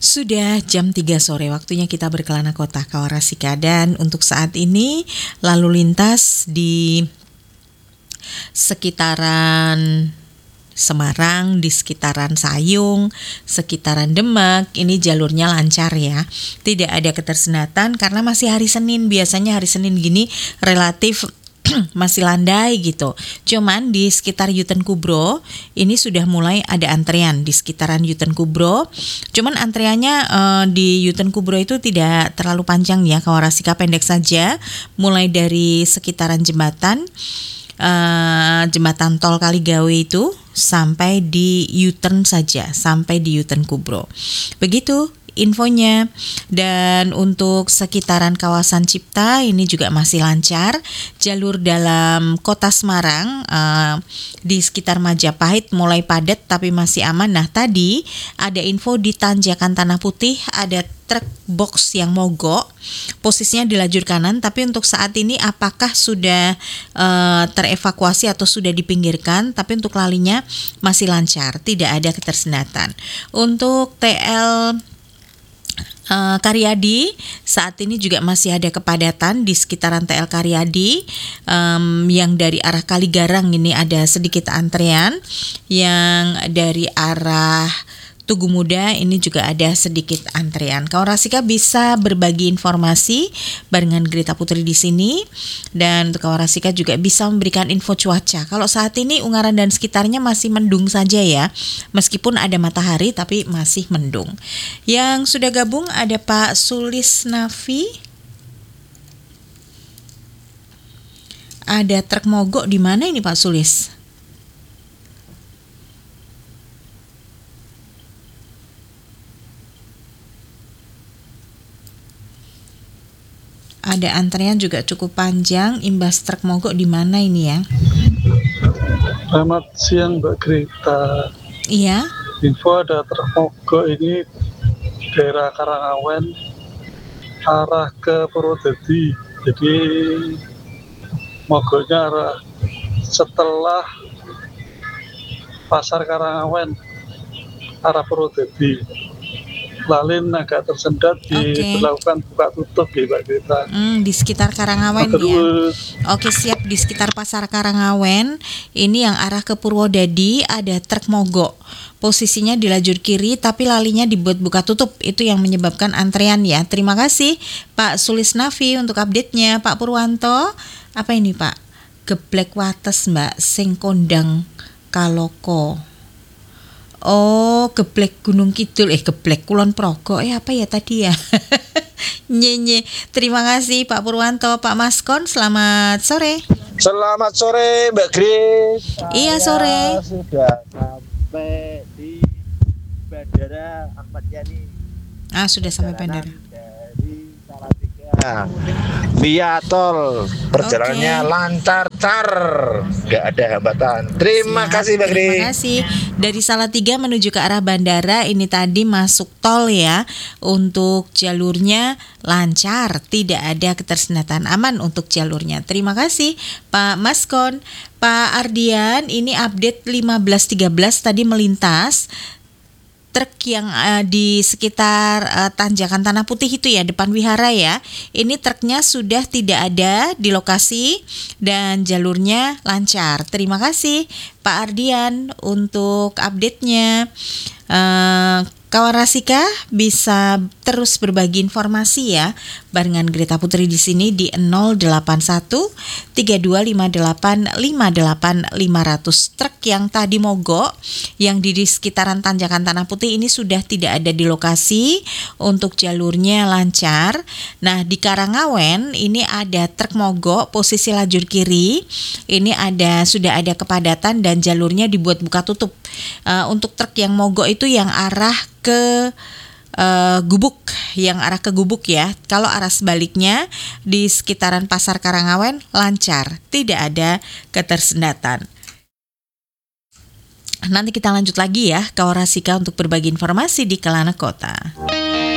Sudah jam 3 sore, waktunya kita berkelana kota Kawarasika. Dan untuk saat ini lalu lintas di sekitaran Semarang, di sekitaran Sayung, sekitaran Demak, ini jalurnya lancar ya. Tidak ada ketersendatan karena masih hari Senin. Biasanya hari Senin gini relatif masih landai gitu. Cuman di sekitar Yuten Kubro ini sudah mulai ada antrean di sekitaran Yuten Kubro. Cuman antreannya di Yuten Kubro itu tidak terlalu panjang ya, Kawarasika, pendek saja. Mulai dari sekitaran jembatan tol Kaligawe itu sampai di U-turn saja, sampai di Yuten Kubro. Begitu infonya. Dan untuk sekitaran kawasan Cipta ini juga masih lancar. Jalur dalam kota Semarang di sekitar Majapahit mulai padat tapi masih aman. Nah, tadi ada info di Tanjakan Tanah Putih ada truk box yang mogok, posisinya di lajur kanan, tapi untuk saat ini apakah sudah terevakuasi atau sudah dipinggirkan, tapi untuk lalinya masih lancar, tidak ada ketersendatan. Untuk TL Karyadi saat ini juga masih ada kepadatan di sekitaran TL Karyadi, yang dari arah Kaligarang ini ada sedikit antrean, yang dari arah Tugu Muda ini juga ada sedikit antrean. Kawarasika bisa berbagi informasi barengan Grita Putri di sini, dan untuk Kawarasika juga bisa memberikan info cuaca. Kalau saat ini Ungaran dan sekitarnya masih mendung saja ya, meskipun ada matahari tapi masih mendung. Yang sudah gabung ada Pak Sulis Nafi. Ada truk mogok di mana ini Pak Sulis? Ada antrean juga cukup panjang, imbas truk mogok di mana ini ya? Selamat siang Mbak Grita. Iya. Info ada truk mogok ini daerah Karangawen arah ke Purwodadi. Jadi mogoknya arah setelah Pasar Karangawen arah Purwodadi. Lalin agak tersendat diberlakukan buka tutup ya Mbak Grita. Di sekitar Karangawen ya. Oke, siap. Di sekitar Pasar Karangawen ini yang arah ke Purwodadi ada truk mogok. Posisinya di lajur kiri tapi lalinya dibuat buka tutup. Itu yang menyebabkan antrean ya. Terima kasih Pak Sulis Nafi untuk update-nya. Pak Purwanto, apa ini Pak? Geblek wates Mbak sing kondang Kaloko. Oh, geblek Gunung Kidul, geblek Kulon Progo, apa ya tadi ya? Nyenye. Terima kasih Pak Purwanto. Pak Maskon, selamat sore. Selamat sore Mbak Grace. Iya, sore. Sudah sampai di Bandara Ahmad Yani. Sudah sampai bandara. Dari Salatiga via tol, perjalanannya lancar, nggak ada hambatan. Terima kasih Mbak Grace. Terima kasih. Dari Salatiga menuju ke arah bandara ini tadi masuk tol ya. Untuk jalurnya lancar, tidak ada ketersendatan, aman untuk jalurnya. Terima kasih Pak Maskon. Pak Ardian, ini update 15.13 tadi melintas truk yang di sekitar Tanjakan Tanah Putih itu ya, depan wihara ya. Ini truknya sudah tidak ada di lokasi dan jalurnya lancar. Terima kasih Pak Ardian untuk update-nya. Kawarasika bisa terus berbagi informasi ya barengan Grita Putri di sini di 081 3258 58 500. Truk yang tadi mogok yang di sekitaran Tanjakan Tanah Putih ini sudah tidak ada di lokasi, untuk jalurnya lancar. Nah, di Karangawen ini ada truk mogok posisi lajur kiri. Ini sudah ada kepadatan dan jalurnya dibuat buka tutup. Untuk truk yang mogok itu yang arah ke Gubuk, yang arah ke Gubuk ya. Kalau arah sebaliknya di sekitaran Pasar Karangawen lancar, tidak ada ketersendatan. Nanti kita lanjut lagi ya Kawarasika untuk berbagi informasi di Kelana Kota.